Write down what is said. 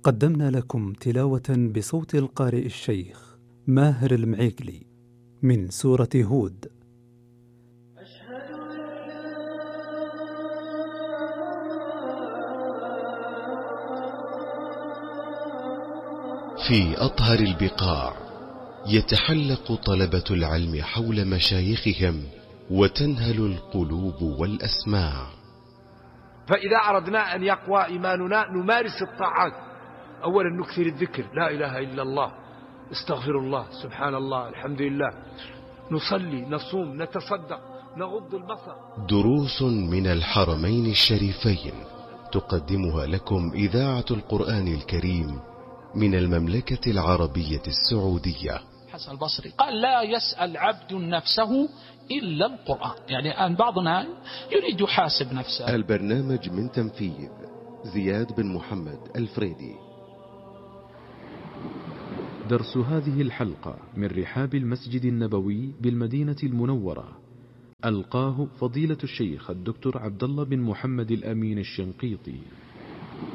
قدمنا لكم تلاوة بصوت القارئ الشيخ ماهر المعيقلي من سورة هود. في أطهر البقاع يتحلق طلبة العلم حول مشايخهم وتنهل القلوب والأسماع. فإذا أردنا أن يقوى إيماننا نمارس الطاعات. أولا نكثر الذكر، لا إله إلا الله، استغفر الله، سبحان الله، الحمد لله، نصلي، نصوم، نتصدق، نغض البصر. دروس من الحرمين الشريفين تقدمها لكم إذاعة القرآن الكريم من المملكة العربية السعودية. حسن البصري قال: لا يسأل عبد نفسه إلا القرآن. يعني الآن بعضنا يريد يحاسب نفسه. البرنامج من تنفيذ زياد بن محمد الفريدي. درس هذه الحلقة من رحاب المسجد النبوي بالمدينة المنورة، ألقاه فضيلة الشيخ الدكتور عبد الله بن محمد الأمين الشنقيطي.